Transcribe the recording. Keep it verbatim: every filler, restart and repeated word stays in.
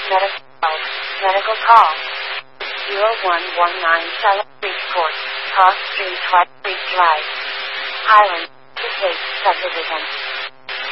Medical, medical call. zero one one nine South Street Court, Cross Street, White Street Drive, Highland, Estate, Subdivision.